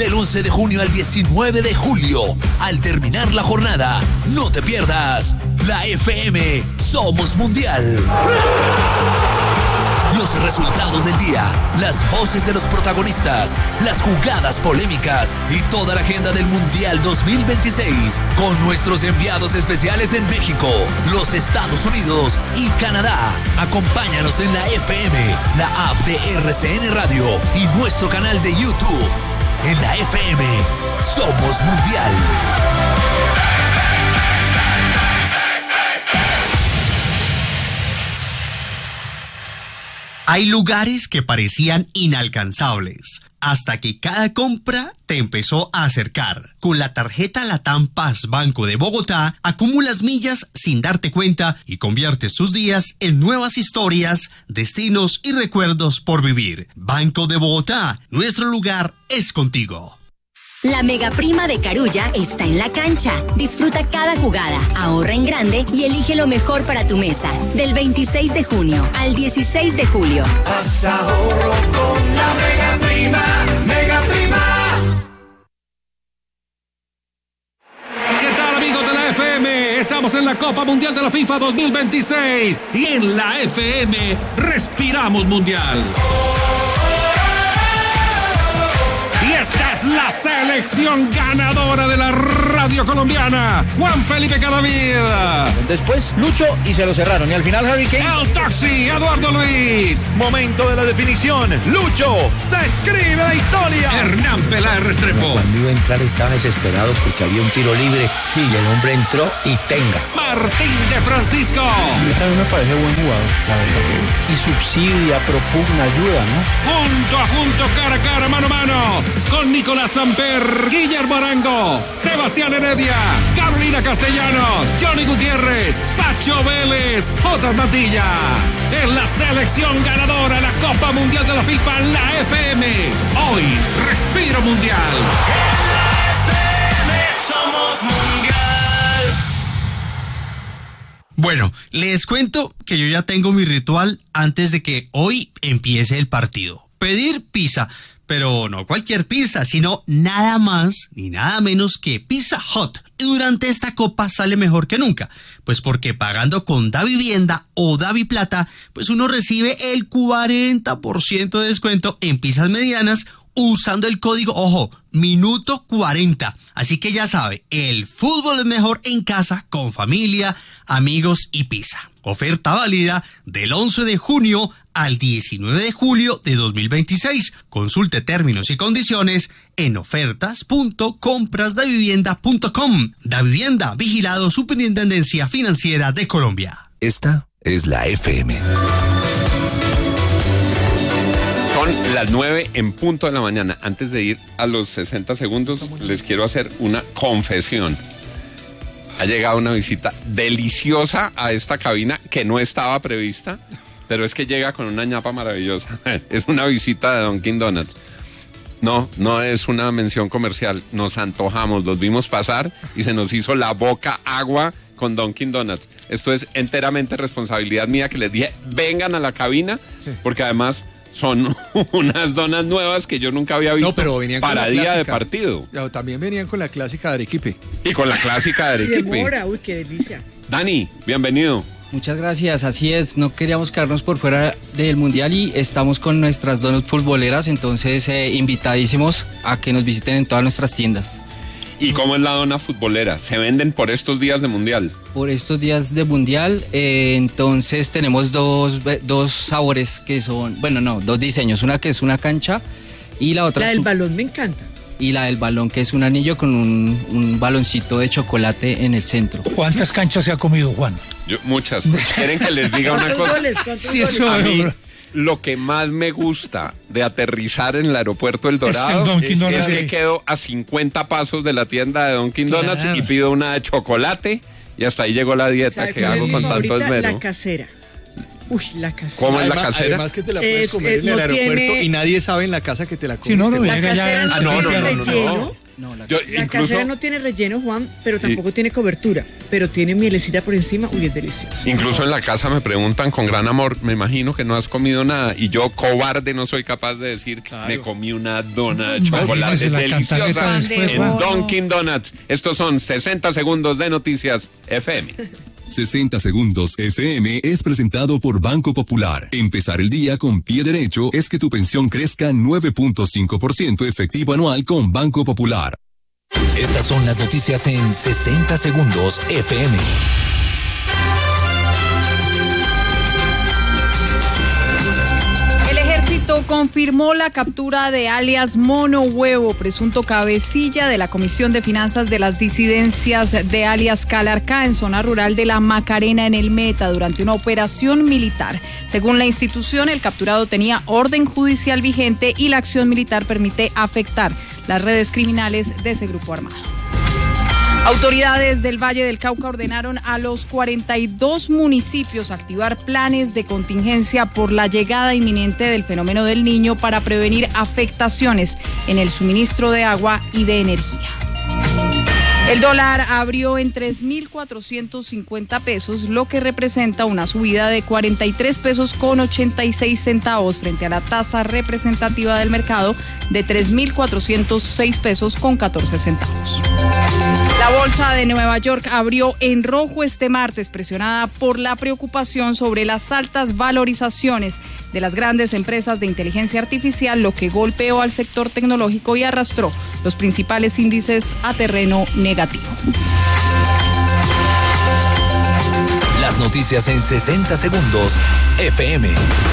del 11 de junio al 19 de julio. Al terminar la jornada, no te pierdas la FM Somos Mundial. Los resultados del día, las voces de los protagonistas, las jugadas polémicas y toda la agenda del Mundial 2026 con nuestros enviados especiales en México, los Estados Unidos y Canadá. Acompáñanos en la FM, la app de RCN Radio y nuestro canal de YouTube. En la FM, Somos Mundial. Hay lugares que parecían inalcanzables, hasta que cada compra te empezó a acercar. Con la tarjeta Latam Paz Banco de Bogotá, acumulas millas sin darte cuenta y conviertes tus días en nuevas historias, destinos y recuerdos por vivir. Banco de Bogotá, nuestro lugar es contigo. La mega prima de Carulla está en la cancha. Disfruta cada jugada, ahorra en grande y elige lo mejor para tu mesa. Del 26 de junio al 16 de julio. Haz ahorro con la mega prima, mega prima. ¿Qué tal, amigos de la FM? Estamos en la Copa Mundial de la FIFA 2026 y en la FM respiramos mundial. Y esta es la selección ganadora de la radio colombiana, Juan Felipe Cadavid. Después Lucho y se lo cerraron. Y al final Harry Kane. El taxi, Eduardo Luis. Momento de la definición. Lucho, se escribe la historia. Hernán Peláez Restrepo. Cuando iba a entrar estaban desesperados porque había un tiro libre. Sí, el hombre entró y tenga. Martín de Francisco. También me parece buen jugador, la verdad. Y subsidia, propugna, ayuda, ¿no? Junto a junto, cara a cara, mano a mano. Con Nicolás Samper, Guillermo Arango, Sebastián Heredia, Carolina Castellanos, Johnny Gutiérrez, Pacho Vélez, J. Matilla. En la selección ganadora de la Copa Mundial de la FIFA, la FM. Hoy, respiro mundial. En la FM somos mundial. Bueno, les cuento que yo ya tengo mi ritual antes de que hoy empiece el partido. Pedir pizza. Pero no cualquier pizza, sino nada más ni nada menos que Pizza Hut. Y durante esta copa sale mejor que nunca. Pues porque pagando con Davivienda o Daviplata, pues uno recibe el 40% de descuento en pizzas medianas usando el código, ojo, minuto 40. Así que ya sabe, el fútbol es mejor en casa, con familia, amigos y pizza. Oferta válida del 11 de junio al 19 de julio de 2026. Consulte términos y condiciones en ofertas.comprasdavivienda.com. Davivienda, vigilado Superintendencia Financiera de Colombia. Esta es la FM. Son las 9 en punto de la mañana. Antes de ir a los 60 segundos, les quiero hacer una confesión. Ha llegado una visita deliciosa a esta cabina que no estaba prevista, pero es que llega con una ñapa maravillosa. Es una visita de Dunkin' Donuts. No es una mención comercial. Nos antojamos, los vimos pasar y se nos hizo la boca agua con Dunkin' Donuts. Esto es enteramente responsabilidad mía, que les dije, vengan a la cabina, porque además son unas donas nuevas que yo nunca había visto para día de partido. También venían con la clásica de Arequipe. Y con la clásica de Arequipe. De mora, uy, qué delicia. Dani, bienvenido. Muchas gracias, así es, no queríamos quedarnos por fuera del Mundial y estamos con nuestras donuts futboleras, entonces invitadísimos a que nos visiten en todas nuestras tiendas. ¿Y cómo es la dona futbolera? ¿Se venden por estos días de Mundial? Por estos días de Mundial, entonces tenemos dos sabores que son, dos diseños, una que es una cancha y la otra... La del balón me encanta. Y la del balón, que es un anillo con un baloncito de chocolate en el centro. ¿Cuántas canchas se ha comido, Juan? Muchas. ¿Quieren que les diga una cosa? Sí, eso a mí, lo que más me gusta de aterrizar en el aeropuerto El Dorado es que quedo a 50 pasos de la tienda de Dunkin' Donuts y pido una de chocolate y hasta ahí llegó la dieta que hago con tanto esmero. La casera. Uy, la casera. ¿Cómo es la casera? Además que te la puedes comer en el aeropuerto y nadie sabe en la casa que te la comes. Sí, no, la casera no tiene relleno. No, la casera no tiene relleno, Juan, pero tampoco tiene cobertura, pero tiene mielecita por encima. Uy, es delicioso. Incluso en la casa me preguntan con gran amor, me imagino que no has comido nada, y yo, cobarde, no soy capaz de decir, me comí una dona de chocolate deliciosa en Dunkin' Donuts. Estos son 60 segundos de Noticias FM. 60 segundos FM es presentado por Banco Popular. Empezar el día con pie derecho es que tu pensión crezca 9.5% efectivo anual con Banco Popular. Estas son las noticias en 60 segundos FM. Confirmó la captura de alias Mono Huevo, presunto cabecilla de la Comisión de Finanzas de las disidencias de alias Calarcá en zona rural de La Macarena en el Meta durante una operación militar. Según la institución, el capturado tenía orden judicial vigente y la acción militar permite afectar las redes criminales de ese grupo armado. Autoridades del Valle del Cauca ordenaron a los 42 municipios activar planes de contingencia por la llegada inminente del fenómeno del Niño para prevenir afectaciones en el suministro de agua y de energía. El dólar abrió en 3.450 pesos, lo que representa una subida de 43 pesos con 86 centavos frente a la tasa representativa del mercado de 3.406 pesos con 14 centavos. La bolsa de Nueva York abrió en rojo este martes, presionada por la preocupación sobre las altas valorizaciones de las grandes empresas de inteligencia artificial, lo que golpeó al sector tecnológico y arrastró los principales índices a terreno negativo. Las noticias en 60 segundos FM.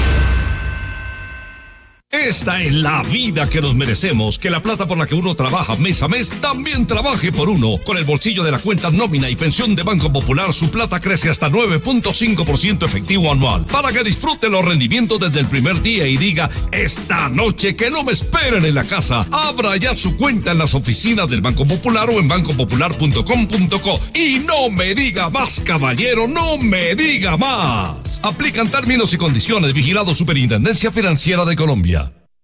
Esta es la vida que nos merecemos, que la plata por la que uno trabaja mes a mes también trabaje por uno. Con el bolsillo de la cuenta nómina y pensión de Banco Popular, su plata crece hasta 9.5% efectivo anual, para que disfrute los rendimientos desde el primer día y diga, esta noche que no me esperen en la casa. Abra ya su cuenta en las oficinas del Banco Popular o en bancopopular.com.co. Y no me diga más, caballero, no me diga más. Aplican términos y condiciones. Vigilado Superintendencia Financiera de Colombia.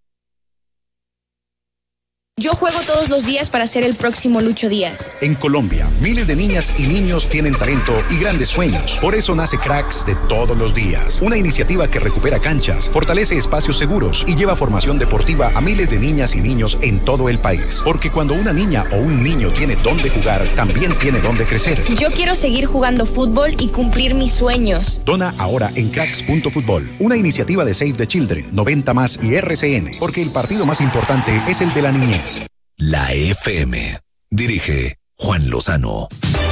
Yo juego todos los días para ser el próximo Lucho Díaz. En Colombia, miles de niñas y niños tienen talento y grandes sueños. Por eso nace Cracks de todos los días. Una iniciativa que recupera canchas, fortalece espacios seguros y lleva formación deportiva a miles de niñas y niños en todo el país. Porque cuando una niña o un niño tiene dónde jugar, también tiene dónde crecer. Yo quiero seguir jugando fútbol y cumplir mis sueños. Dona ahora en cracks.futbol. Una iniciativa de Save the Children, 90 Más y RCN. Porque el partido más importante es el de la niñez. La FM. Dirige Juan Lozano.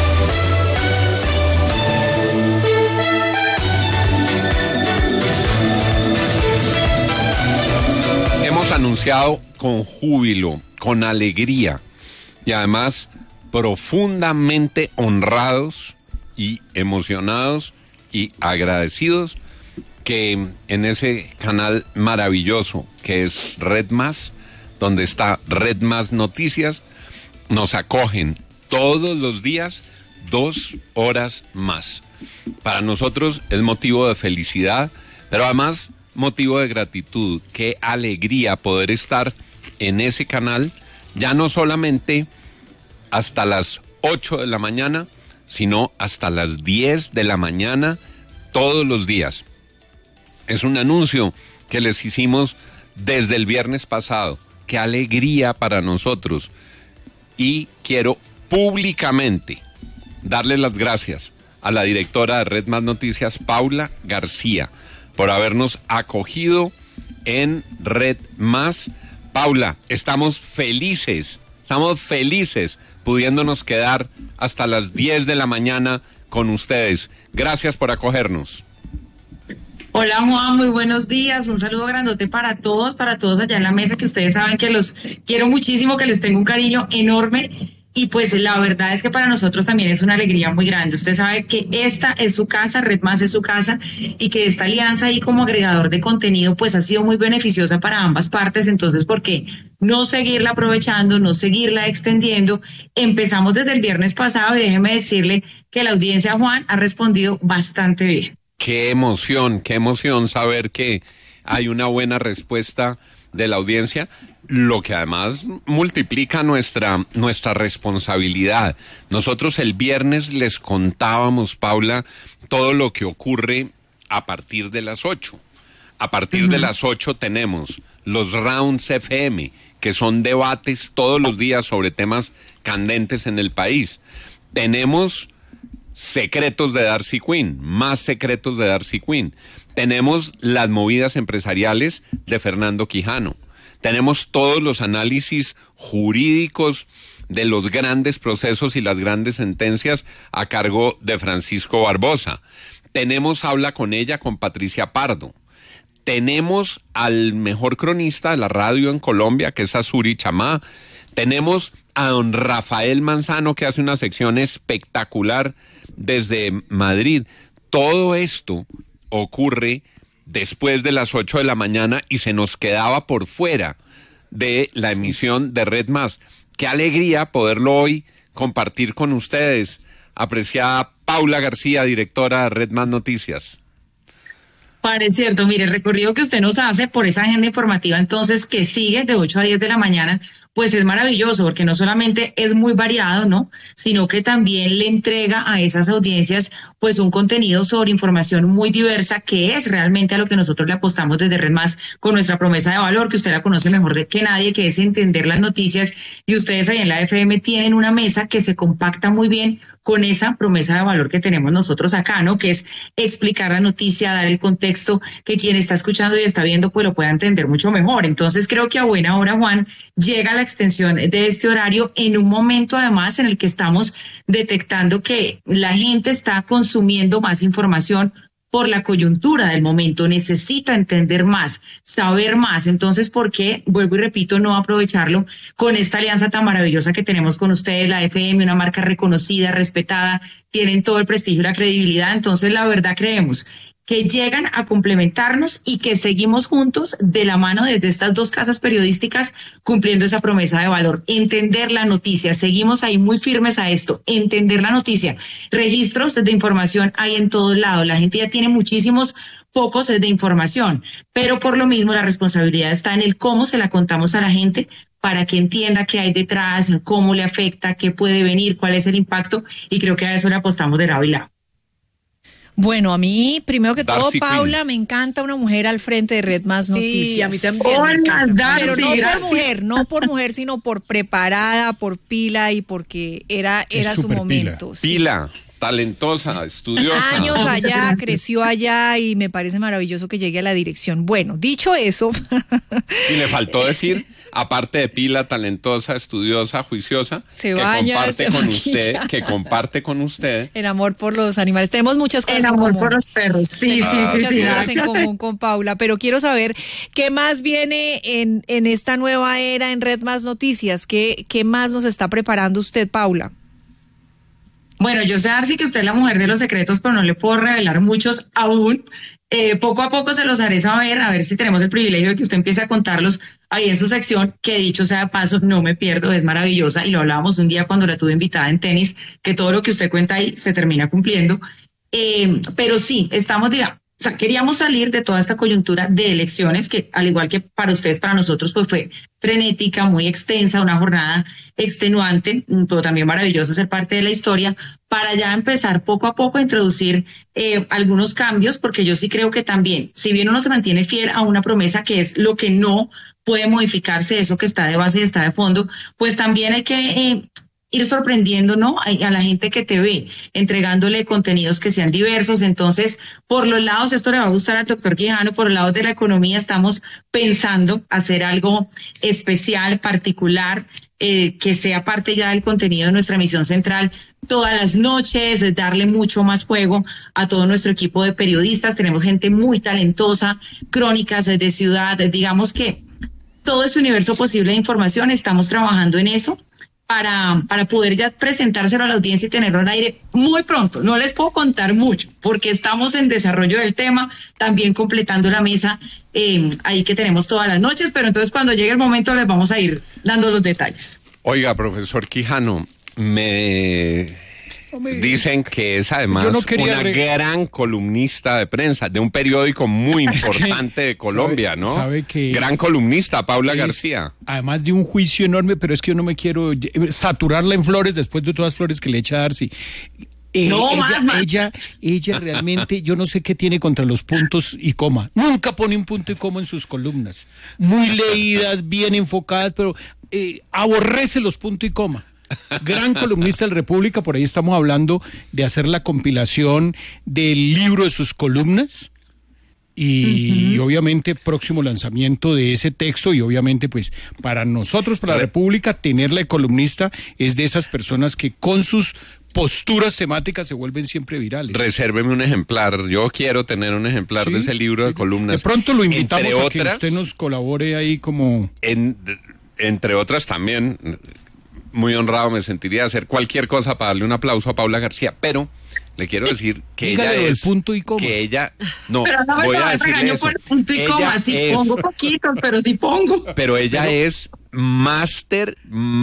Hemos anunciado con júbilo, con alegría y además profundamente honrados y emocionados y agradecidos que en ese canal maravilloso que es Red Más, donde está Red Más Noticias, nos acogen todos los días 2 horas más. Para nosotros es motivo de felicidad, pero además motivo de gratitud. Qué alegría poder estar en ese canal, ya no solamente hasta las 8 de la mañana, sino hasta las 10 de la mañana todos los días. Es un anuncio que les hicimos desde el viernes pasado. Qué alegría para nosotros. Y quiero públicamente darle las gracias a la directora de Red Más Noticias, Paula García, por habernos acogido en Red Más. Paula, estamos felices pudiéndonos quedar hasta las 10 de la mañana con ustedes. Gracias por acogernos. Hola Juan, muy buenos días, un saludo grandote para todos allá en la mesa, que ustedes saben que los quiero muchísimo, que les tengo un cariño enorme y pues la verdad es que para nosotros también es una alegría muy grande. Usted sabe que esta es su casa, Red Más es su casa y que esta alianza ahí como agregador de contenido pues ha sido muy beneficiosa para ambas partes, entonces ¿por qué no seguirla aprovechando, no seguirla extendiendo? Empezamos desde el viernes pasado y déjeme decirle que la audiencia, Juan, ha respondido bastante bien. Qué emoción saber que hay una buena respuesta de la audiencia. lo que además multiplica nuestra responsabilidad. Nosotros el viernes les contábamos, Paula, todo lo que ocurre a partir de las 8. A partir de las 8 tenemos los Rounds FM, que son debates todos los días sobre temas candentes en el país. Tenemos secretos de Darcy Quinn, más secretos de Darcy Quinn. Tenemos las movidas empresariales de Fernando Quijano. Tenemos todos los análisis jurídicos de los grandes procesos y las grandes sentencias a cargo de Francisco Barbosa. Tenemos Habla con ella con Patricia Pardo. Tenemos al mejor cronista de la radio en Colombia, que es Azuri Chamá. Tenemos a don Rafael Manzano, que hace una sección espectacular desde Madrid. Todo esto ocurre después de las 8 de la mañana y se nos quedaba por fuera de la emisión de Red Más. Qué alegría poderlo hoy compartir con ustedes. Apreciada Paula García, directora de Red Más Noticias. Es cierto, mire, el recorrido que usted nos hace por esa agenda informativa entonces que sigue de 8 a 10 de la mañana, pues es maravilloso porque no solamente es muy variado, ¿no? Sino que también le entrega a esas audiencias pues un contenido sobre información muy diversa que es realmente a lo que nosotros le apostamos desde Red Más con nuestra promesa de valor, que usted la conoce mejor que nadie, que es entender las noticias, y ustedes ahí en la FM tienen una mesa que se compacta muy bien con esa promesa de valor que tenemos nosotros acá, ¿no? Que es explicar la noticia, dar el contexto, que quien está escuchando y está viendo pues lo pueda entender mucho mejor. Entonces creo que a buena hora, Juan, llega la extensión de este horario en un momento además en el que estamos detectando que la gente está consumiendo más información por la coyuntura del momento, necesita entender más, saber más. Entonces, ¿por qué? Vuelvo y repito, no aprovecharlo con esta alianza tan maravillosa que tenemos con ustedes, la FM, una marca reconocida, respetada, tienen todo el prestigio y la credibilidad. Entonces, la verdad creemos que llegan a complementarnos y que seguimos juntos de la mano desde estas dos casas periodísticas cumpliendo esa promesa de valor. Entender la noticia, seguimos ahí muy firmes a esto, entender la noticia. Registros de información hay en todos lados, la gente ya tiene muchísimos focos de información, pero por lo mismo la responsabilidad está en el cómo se la contamos a la gente para que entienda qué hay detrás, cómo le afecta, qué puede venir, cuál es el impacto, y creo que a eso le apostamos de lado y lado. Bueno, a mí, primero que todo, Darcy Paula, Quinn. me encanta una mujer al frente de Red Más Noticias. Sí, a mí también. Hola, Darcy, Pero no gracias. por mujer, sino por preparada, por pila y porque era su momento. Sí. Pila, talentosa, estudiosa. Años allá, creció allá y me parece maravilloso que llegue a la dirección. Bueno, dicho eso. Y le faltó decir, aparte de pila, talentosa, estudiosa, juiciosa, que comparte con usted. El amor por los animales. Tenemos muchas cosas El en amor común. por los perros. Sí, Muchas sí. cosas en común con Paula, pero quiero saber qué más viene en esta nueva era en Red Más Noticias. ¿Qué más nos está preparando usted, Paula? Bueno, yo sé, Darcy, que usted es la mujer de los secretos, pero no le puedo revelar muchos aún. Poco a poco se los haré saber, a ver si tenemos el privilegio de que usted empiece a contarlos ahí en su sección, que dicho sea de paso, no me pierdo, es maravillosa, y lo hablábamos un día cuando la tuve invitada en tenis, que todo lo que usted cuenta ahí se termina cumpliendo. Pero sí, estamos, digamos, o sea, queríamos salir de toda esta coyuntura de elecciones, que al igual que para ustedes, para nosotros, pues fue frenética, muy extensa, una jornada extenuante, pero también maravillosa ser parte de la historia, para ya empezar poco a poco a introducir algunos cambios, porque yo sí creo que también, si bien uno se mantiene fiel a una promesa que es lo que no puede modificarse, eso que está de base y está de fondo, pues también hay que ir sorprendiendo, ¿no?, a la gente que te ve, entregándole contenidos que sean diversos. Entonces, por los lados, esto le va a gustar al doctor Quijano, por los lados de la economía estamos pensando hacer algo especial, particular, que sea parte ya del contenido de nuestra emisión central todas las noches, darle mucho más juego a todo nuestro equipo de periodistas. Tenemos gente muy talentosa, crónicas de ciudad, digamos que todo ese universo posible de información, estamos trabajando en eso para poder ya presentárselo a la audiencia y tenerlo al aire muy pronto. No les puedo contar mucho porque estamos en desarrollo del tema, también completando la mesa ahí que tenemos todas las noches, pero entonces cuando llegue el momento les vamos a ir dando los detalles. Oiga, profesor Quijano, me Dicen que es además una gran columnista de prensa de un periódico muy importante de Colombia, ¿no? Sabe que gran columnista, Paula García. Además de un juicio enorme, pero es que yo no me quiero saturarla en flores después de todas las flores que le echa Darcy. Ella realmente, yo no sé qué tiene contra los puntos y coma. Nunca pone un punto y coma en sus columnas. Muy leídas, bien enfocadas, pero aborrece los puntos y coma. Gran columnista de República, por ahí estamos hablando de hacer la compilación del libro de sus columnas. Y obviamente próximo lanzamiento de ese texto, y obviamente pues para nosotros, para la República, tenerla de columnista es de esas personas que con sus posturas temáticas se vuelven siempre virales. Resérveme un ejemplar, yo quiero tener un ejemplar de ese libro de columnas. De pronto lo invitamos a que usted nos colabore ahí como... Entre otras también, muy honrado me sentiría de hacer cualquier cosa para darle un aplauso a Paula García, pero... Le quiero decir que ella es... punto y coma. Que ella... No, pero no voy a decirle eso. Por el punto y coma. Sí pongo poquito, pero sí pongo. Pero ella es máster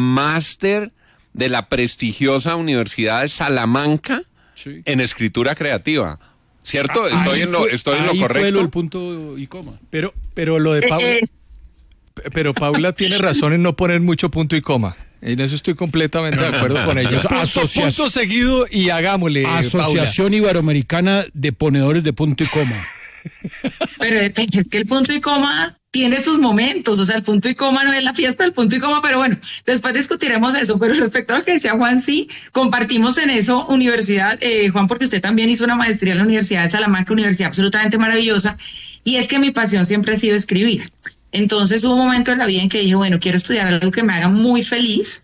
de la prestigiosa Universidad de Salamanca en escritura creativa. ¿Cierto? Estoy en lo correcto. Fue el punto y coma. Pero lo de Paula... Pero Paula tiene razón en no poner mucho punto y coma. En eso estoy completamente de acuerdo con ella. Punto seguido y hagámosle, Asociación Paula. Iberoamericana de Ponedores de Punto y Coma. Pero es que el punto y coma tiene sus momentos, o sea, el punto y coma no es la fiesta del punto y coma, pero bueno, después discutiremos eso. Pero respecto a lo que decía Juan, sí, compartimos en eso universidad, Juan, porque usted también hizo una maestría en la Universidad de Salamanca, universidad absolutamente maravillosa, y es que mi pasión siempre ha sido escribir. Entonces hubo un momento en la vida en que dije, bueno, quiero estudiar algo que me haga muy feliz,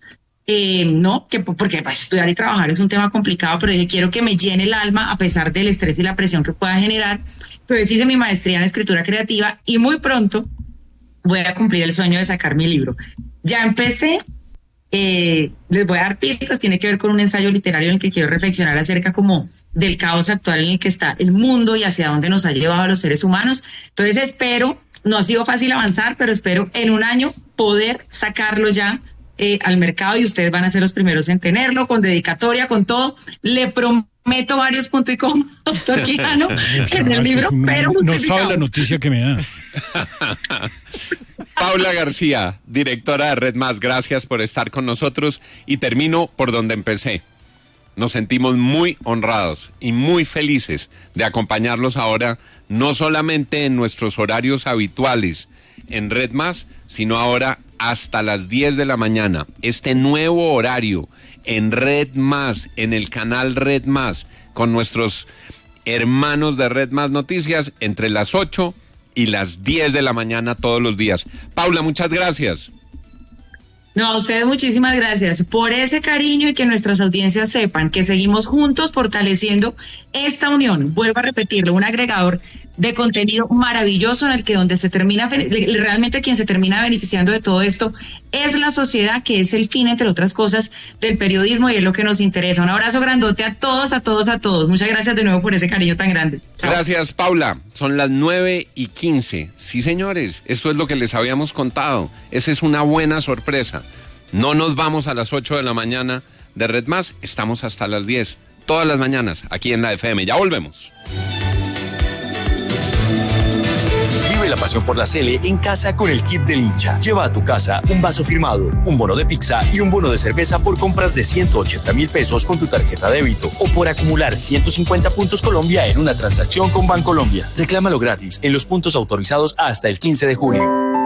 porque para estudiar y trabajar es un tema complicado, pero dije, quiero que me llene el alma a pesar del estrés y la presión que pueda generar. Entonces hice mi maestría en escritura creativa y muy pronto voy a cumplir el sueño de sacar mi libro. Ya empecé, les voy a dar pistas, tiene que ver con un ensayo literario en el que quiero reflexionar acerca como del caos actual en el que está el mundo y hacia dónde nos ha llevado a los seres humanos. Entonces espero, no ha sido fácil avanzar, pero espero en un año poder sacarlo ya al mercado y ustedes van a ser los primeros en tenerlo, con dedicatoria, con todo. Le prometo varios puntos y coma, doctor Quijano, en el libro, pero no sabe la noticia que me da. Paula García, directora de Red Más, gracias por estar con nosotros y termino por donde empecé. Nos sentimos muy honrados y muy felices de acompañarlos ahora, no solamente en nuestros horarios habituales en Red Más, sino ahora hasta las 10 de la mañana. Este nuevo horario en Red Más, en el canal Red Más, con nuestros hermanos de Red Más Noticias, entre las 8 y las 10 de la mañana todos los días. Paula, muchas gracias. No, a ustedes muchísimas gracias por ese cariño y que nuestras audiencias sepan que seguimos juntos fortaleciendo esta unión. Vuelvo a repetirlo, un agregador de contenido maravilloso en el que donde se termina, realmente quien se termina beneficiando de todo esto es la sociedad, que es el fin, entre otras cosas, del periodismo y es lo que nos interesa. Un abrazo grandote a todos, a todos, a todos. Muchas gracias de nuevo por ese cariño tan grande. Chao. Gracias, Paula. Son las 9:15. Sí, señores, esto es lo que les habíamos contado. Esa es una buena sorpresa. No nos vamos a las 8 de la mañana de Red Más, estamos hasta las 10, todas las mañanas, aquí en la FM. Ya volvemos. Vive la pasión por la Sele en casa con el kit del hincha. Lleva a tu casa un vaso firmado, un bono de pizza y un bono de cerveza por compras de 180,000 pesos con tu tarjeta débito o por acumular 150 puntos Colombia en una transacción con Bancolombia. Reclámalo gratis en los puntos autorizados hasta el 15 de julio.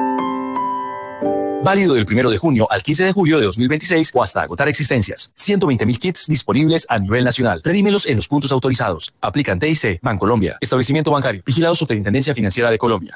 Válido del 1 de junio al 15 de julio de 2026 o hasta agotar existencias. 120,000 kits disponibles a nivel nacional. Redímelos en los puntos autorizados. Aplican TIC, Bancolombia. Establecimiento bancario. Vigilado Superintendencia Financiera de Colombia.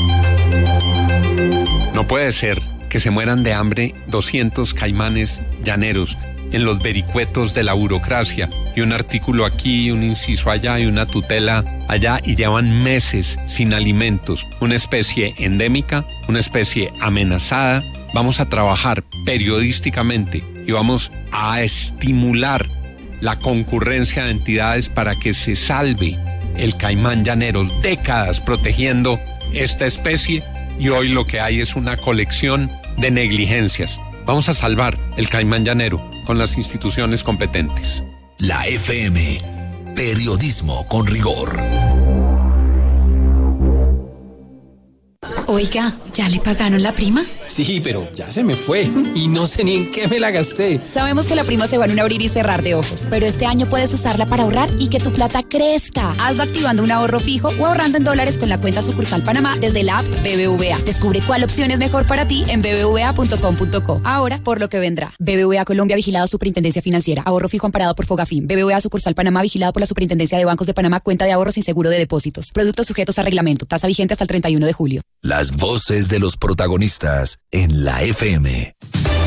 No puede ser que se mueran de hambre 200 caimanes llaneros en los vericuetos de la burocracia, y un artículo aquí, un inciso allá y una tutela allá, y llevan meses sin alimentos. Una especie endémica, una especie amenazada. Vamos a trabajar periodísticamente y vamos a estimular la concurrencia de entidades para que se salve el caimán llanero. Décadas protegiendo esta especie y hoy lo que hay es una colección de negligencias. Vamos a salvar el caimán llanero con las instituciones competentes. La FM. Periodismo con rigor. Oiga, ¿ya le pagaron la prima? Sí, pero ya se me fue y no sé ni en qué me la gasté. Sabemos que la prima se va en un abrir y cerrar de ojos, pero este año puedes usarla para ahorrar y que tu plata crezca. Hazlo activando un ahorro fijo o ahorrando en dólares con la cuenta sucursal Panamá desde la app BBVA. Descubre cuál opción es mejor para ti en bbva.com.co. Ahora, por lo que vendrá. BBVA Colombia, vigilado Superintendencia Financiera. Ahorro fijo amparado por Fogafín. BBVA sucursal Panamá, vigilado por la Superintendencia de Bancos de Panamá. Cuenta de ahorro sin seguro de depósitos. Productos sujetos a reglamento. Tasa vigente hasta el 31 de julio. Las voces de los protagonistas en la FM.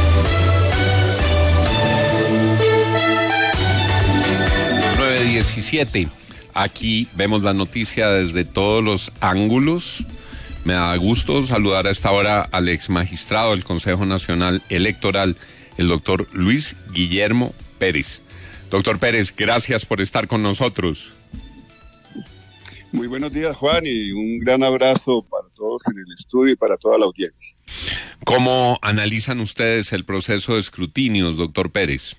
.17. Aquí vemos la noticia desde todos los ángulos. Me da gusto saludar a esta hora al ex magistrado del Consejo Nacional Electoral, el doctor Luis Guillermo Pérez. Doctor Pérez, gracias por estar con nosotros. Muy buenos días, Juan, y un gran abrazo para todos en el estudio y para toda la audiencia. ¿Cómo analizan ustedes el proceso de escrutinios, doctor Pérez?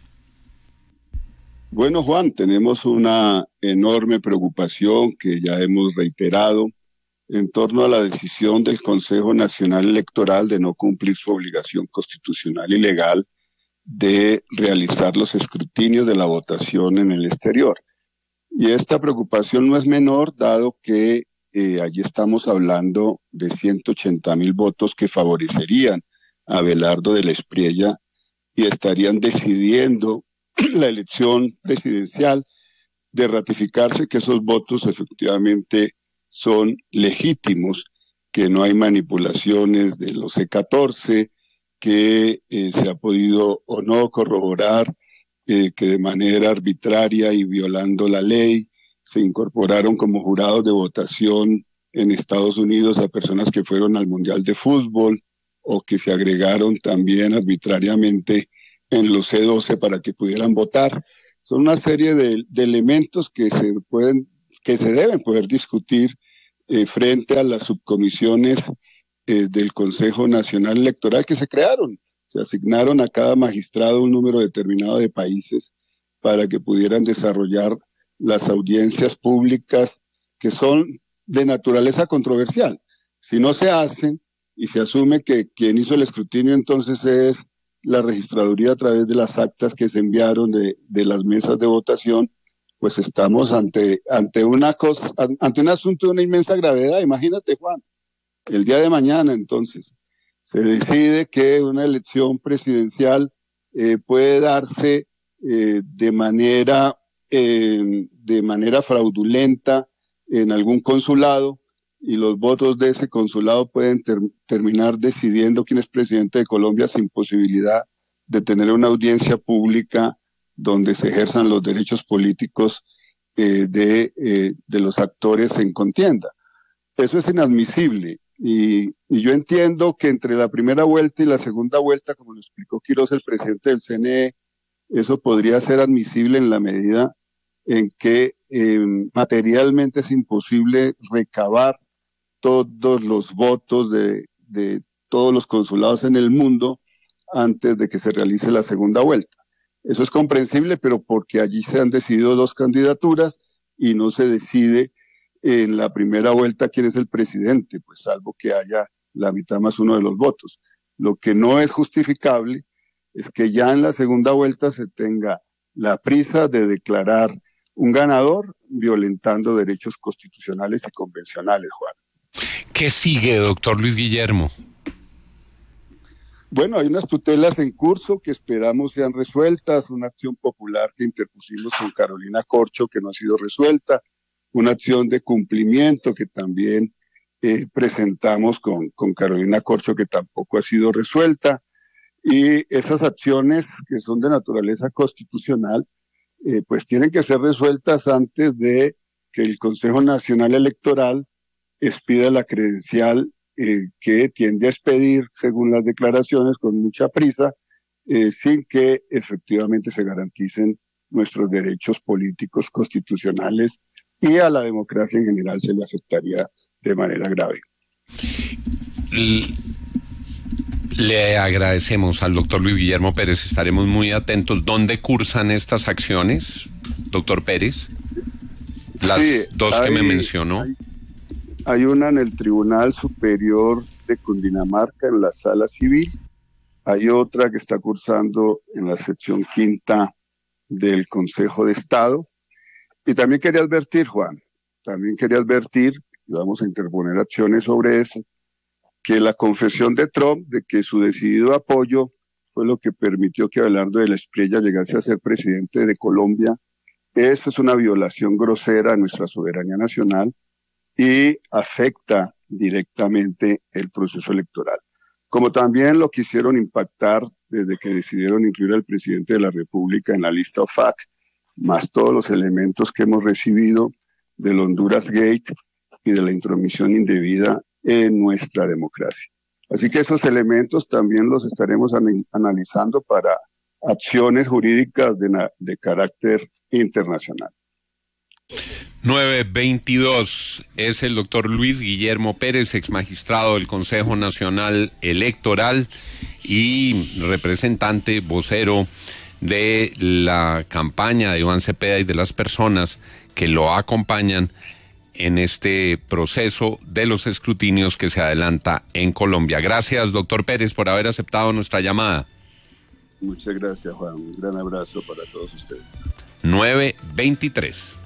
Bueno, Juan, tenemos una enorme preocupación que ya hemos reiterado en torno a la decisión del Consejo Nacional Electoral de no cumplir su obligación constitucional y legal de realizar los escrutinios de la votación en el exterior. Y esta preocupación no es menor, dado que allí estamos hablando de 180.000 votos que favorecerían a Abelardo de la Espriella y estarían decidiendo la elección presidencial, de ratificarse que esos votos efectivamente son legítimos, que no hay manipulaciones de los C14, que se ha podido o no corroborar que de manera arbitraria y violando la ley se incorporaron como jurados de votación en Estados Unidos a personas que fueron al Mundial de Fútbol o que se agregaron también arbitrariamente en los C12 para que pudieran votar. Son una serie de elementos que se deben poder discutir frente a las subcomisiones del Consejo Nacional Electoral que se crearon. Se asignaron a cada magistrado un número determinado de países para que pudieran desarrollar las audiencias públicas que son de naturaleza controversial. Si no se hacen y se asume que quien hizo el escrutinio entonces es la registraduría a través de las actas que se enviaron de las mesas de votación, pues estamos ante un asunto de una inmensa gravedad. Imagínate, Juan, el día de mañana entonces se decide que una elección presidencial puede darse de manera fraudulenta en algún consulado y los votos de ese consulado pueden terminar decidiendo quién es presidente de Colombia sin posibilidad de tener una audiencia pública donde se ejerzan los derechos políticos de los actores en contienda. Eso es inadmisible. Y yo entiendo que entre la primera vuelta y la segunda vuelta, como lo explicó Quiroz, el presidente del CNE, eso podría ser admisible en la medida en que materialmente es imposible recabar todos los votos de todos los consulados en el mundo antes de que se realice la segunda vuelta. Eso es comprensible, pero porque allí se han decidido dos candidaturas y no se decide en la primera vuelta quién es el presidente, pues salvo que haya la mitad más uno de los votos. Lo que no es justificable es que ya en la segunda vuelta se tenga la prisa de declarar un ganador violentando derechos constitucionales y convencionales, Juan. ¿Qué sigue, doctor Luis Guillermo? Bueno, hay unas tutelas en curso que esperamos sean resueltas, una acción popular que interpusimos con Carolina Corcho que no ha sido resuelta, una acción de cumplimiento que también presentamos con Carolina Corcho que tampoco ha sido resuelta, y esas acciones que son de naturaleza constitucional pues tienen que ser resueltas antes de que el Consejo Nacional Electoral expida la credencial que tiende a expedir, según las declaraciones, con mucha prisa, sin que efectivamente se garanticen nuestros derechos políticos constitucionales, y a la democracia en general se le afectaría de manera grave. Le agradecemos al doctor Luis Guillermo Pérez, estaremos muy atentos. ¿Dónde cursan estas acciones? doctor Pérez? Las dos que me mencionó. Hay una en el Tribunal Superior de Cundinamarca, en la Sala Civil. Hay otra que está cursando en la sección quinta del Consejo de Estado. Y también quería advertir, Juan, y vamos a interponer acciones sobre eso, que la confesión de Trump de que su decidido apoyo fue lo que permitió que Abelardo de la Espriella llegase a ser presidente de Colombia. Eso es una violación grosera a nuestra soberanía nacional y afecta directamente el proceso electoral. Como también lo quisieron impactar desde que decidieron incluir al presidente de la República en la lista OFAC, más todos los elementos que hemos recibido del Honduras Gate y de la intromisión indebida en nuestra democracia. Así que esos elementos también los estaremos analizando para acciones jurídicas de carácter internacional. 922 es el doctor Luis Guillermo Pérez, exmagistrado del Consejo Nacional Electoral y representante, vocero de la campaña de Iván Cepeda y de las personas que lo acompañan en este proceso de los escrutinios que se adelanta en Colombia. Gracias, doctor Pérez, por haber aceptado nuestra llamada. Muchas gracias, Juan. Un gran abrazo para todos ustedes. 923.